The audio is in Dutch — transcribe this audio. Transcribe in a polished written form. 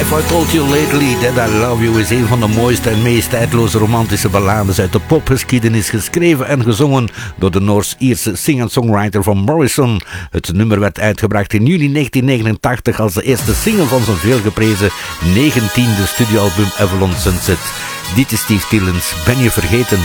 I Told You Lately That I Love You is een van de mooiste en meest tijdloze romantische ballades uit de popgeschiedenis, geschreven en gezongen door de Noors-Ierse singer-songwriter van Morrison. Het nummer werd uitgebracht in juli 1989 als de eerste single van zijn veelgeprezen 19e studioalbum Avalon Sunset. Dit is Steve Tillens, Ben je vergeten?